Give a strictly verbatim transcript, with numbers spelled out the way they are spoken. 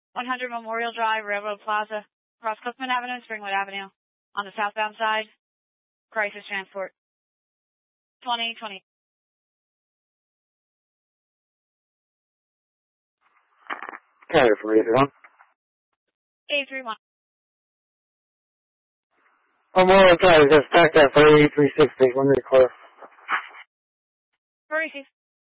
one hundred Memorial Drive, Railroad Plaza, across Cookman Avenue and Springwood Avenue, on the southbound side, crisis transport. twenty twenty. Carrier for eight three one. eight three one. Memorial Drive, just back that for eight three six eight one record. Receive.